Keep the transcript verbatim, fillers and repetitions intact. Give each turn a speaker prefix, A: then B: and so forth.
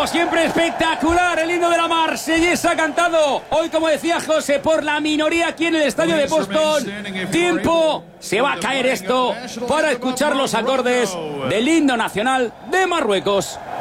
A: Como siempre, espectacular el himno de la Marsellesa cantado hoy, como decía José, por la minoría aquí en el estadio de Boston. Tiempo, se va a caer esto para escuchar los acordes del himno nacional de Marruecos.